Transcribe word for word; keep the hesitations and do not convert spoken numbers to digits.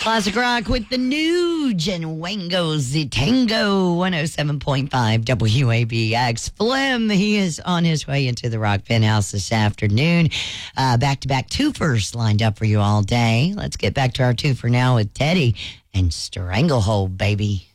Classic rock with the Nuge and Wango Zitango, one oh seven point five W A B X. Flim, he is on his way into the Rock Penthouse this afternoon. Uh, back-to-back twofers lined up for you all day. Let's get back to our twofer now with Teddy and Stranglehold, baby.